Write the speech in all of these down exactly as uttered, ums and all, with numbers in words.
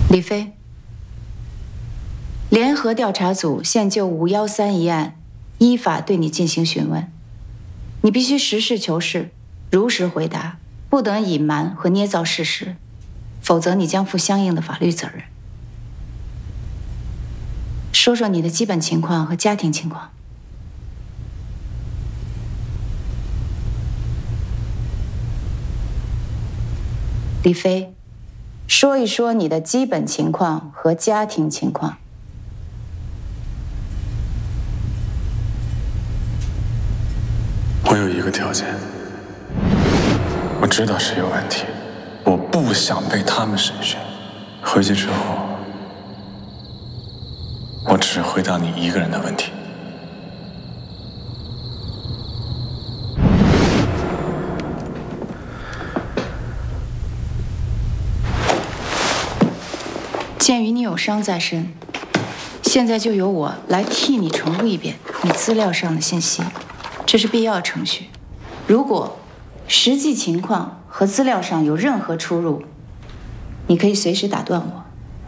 李飞，联合调查组现就五幺三一案依法对你进行询问，你必须实事求是，如实回答，不得隐瞒和捏造事实，否则你将负相应的法律责任。说说你的基本情况和家庭情况。李飞，说一说你的基本情况和家庭情况。 我有一个条件，我知道是有问题，我不想被他们审讯。回去之后，我只回答你一个人的问题。 鉴于你有伤在身，现在就由我来替你重复一遍你资料上的信息，这是必要程序。如果实际情况和资料上有任何出入，你可以随时打断我。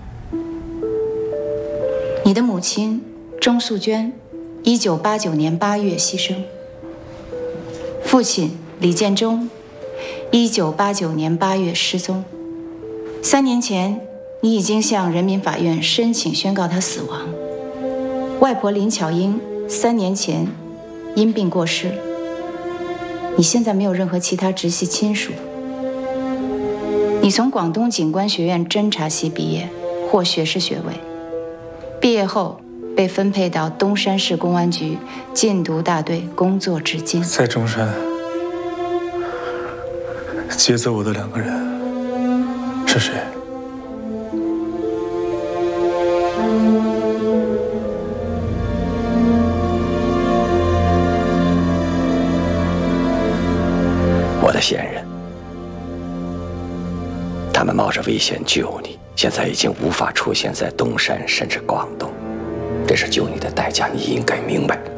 你的母亲钟素娟，一九八九年八月牺牲。父亲李建忠，一九八九年八月失踪。三年前，你已经向人民法院申请宣告他死亡。外婆林巧英三年前因病过世。你现在没有任何其他直系亲属。你从广东警官学院侦察系毕业，获学士学位。毕业后被分配到东山市公安局禁毒大队工作至今。 在中山劫走我的两个人是谁？ 我的线人，他们冒着危险救你，现在已经无法出现在东山甚至广东，这是救你的代价，你应该明白。